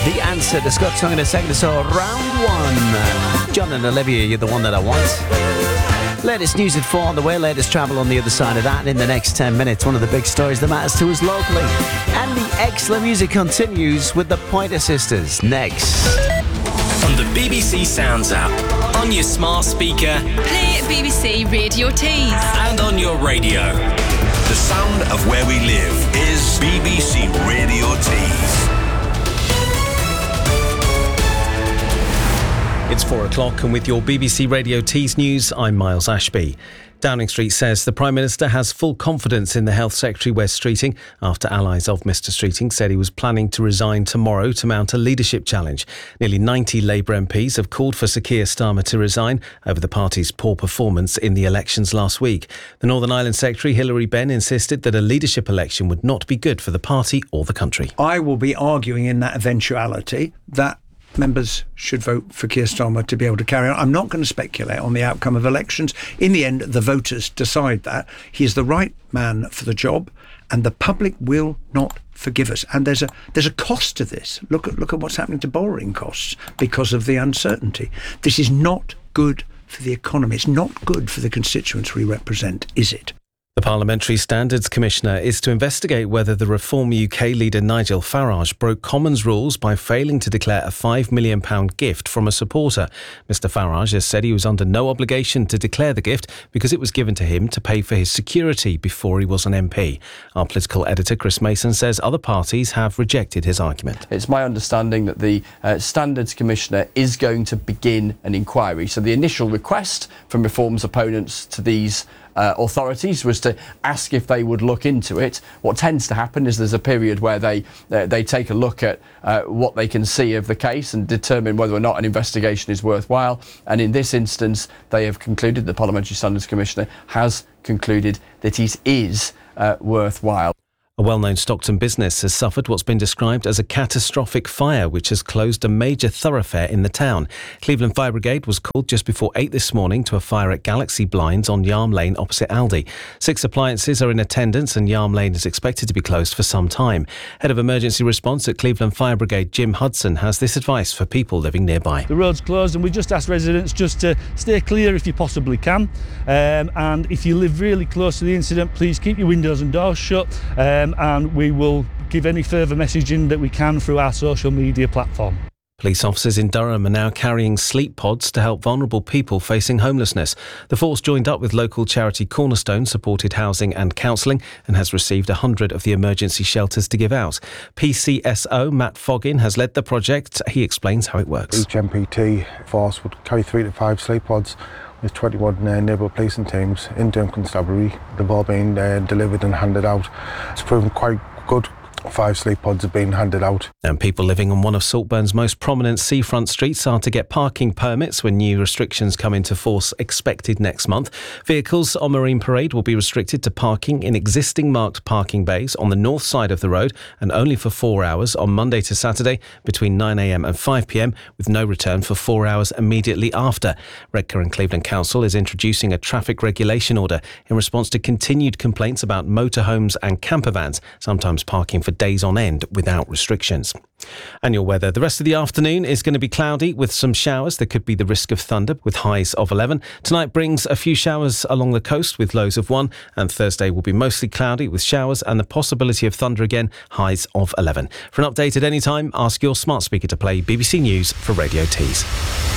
The Answer to Scott Song in a second. So round one. John and Olivia, you're the one that I want. Latest news at 4 on the way, latest travel on the other side of that. And in the next 10 minutes, one of the big stories that matters to us locally. And the excellent music continues with the Pointer Sisters next. On the BBC Sounds app, on your smart speaker, play BBC Radio Tees, and on your radio. The sound of where we live is BBC Radio Tees. It's 4 o'clock, and with your BBC Radio Tees news, I'm Miles Ashby. Downing Street says the Prime Minister has full confidence in the Health Secretary Wes Streeting after allies of Mr Streeting said he was planning to resign tomorrow to mount a leadership challenge. Nearly 90 Labour MPs have called for Sir Keir Starmer to resign over the party's poor performance in the elections last week. The Northern Ireland Secretary Hilary Benn insisted that a leadership election would not be good for the party or the country. I will be arguing in that eventuality that members should vote for Keir Starmer to be able to carry on. I'm not going to speculate on the outcome of elections. In the end, the voters decide that. He is the right man for the job, and the public will not forgive us. And there's a cost to this. Look at what's happening to borrowing costs because of the uncertainty. This is not good for the economy. It's not good for the constituents we represent, is it? The Parliamentary Standards Commissioner is to investigate whether the Reform UK leader Nigel Farage broke Commons rules by failing to declare a £5 million gift from a supporter. Mr Farage has said he was under no obligation to declare the gift because it was given to him to pay for his security before he was an MP. Our political editor Chris Mason says other parties have rejected his argument. It's my understanding that the Standards Commissioner is going to begin an inquiry. So the initial request from Reform's opponents to these authorities was to ask if they would look into it. What tends to happen is there's a period where they take a look at what they can see of the case and determine whether or not an investigation is worthwhile. And in this instance, they have concluded, the Parliamentary Standards Commissioner has concluded that it is worthwhile. A well-known Stockton business has suffered what's been described as a catastrophic fire which has closed a major thoroughfare in the town. Cleveland Fire Brigade was called just before 8 this morning to a fire at Galaxy Blinds on Yarm Lane opposite Aldi. 6 appliances are in attendance and Yarm Lane is expected to be closed for some time. Head of Emergency Response at Cleveland Fire Brigade Jim Hudson has this advice for people living nearby. The road's closed and we just ask residents just to stay clear if you possibly can. And if you live really close to the incident, please keep your windows and doors shut. And we will give any further messaging that we can through our social media platform. Police officers in Durham are now carrying sleep pods to help vulnerable people facing homelessness. The force joined up with local charity Cornerstone Supported Housing and Counselling and has received 100 of the emergency shelters to give out. PCSO Matt Foggin has led the project. He explains how it works. Each MPT force would carry 3 to 5 sleep pods with 21 neighbourhood policing teams in Durham Constabulary. They've all been delivered and handed out. It's proven quite good. 5 sleep pods have been handed out. And people living on one of Saltburn's most prominent seafront streets are to get parking permits when new restrictions come into force expected next month. Vehicles on Marine Parade will be restricted to parking in existing marked parking bays on the north side of the road and only for 4 hours on Monday to Saturday between 9 a.m. and 5 p.m. with no return for 4 hours immediately after. Redcar and Cleveland Council is introducing a traffic regulation order in response to continued complaints about motorhomes and campervans, sometimes parking for days on end without restrictions. And your weather. The rest of the afternoon is going to be cloudy with some showers. There could be the risk of thunder with highs of 11. Tonight brings a few showers along the coast with lows of 1. And Thursday will be mostly cloudy with showers and the possibility of thunder again, highs of 11. For an update at any time, ask your smart speaker to play BBC News for Radio Tees.